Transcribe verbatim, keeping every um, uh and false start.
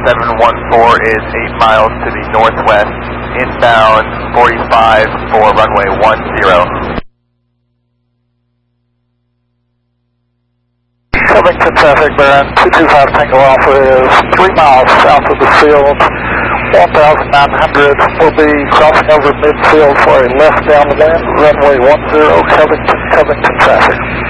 seven one four is eight miles to the northwest, inbound forty-five for runway one zero. Covington traffic, Baron, two two five Tango Alpha is three miles south of the field, one thousand nine hundred. We'll be crossing over midfield for a left downwind, runway one zero, Covington, Covington traffic.